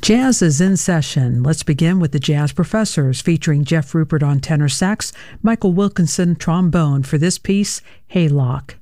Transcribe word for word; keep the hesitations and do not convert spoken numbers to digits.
Jazz is in session. Let's begin with the Jazz Professors, featuring Jeff Rupert on tenor sax, Michael Wilkinson trombone for this piece, Haylock.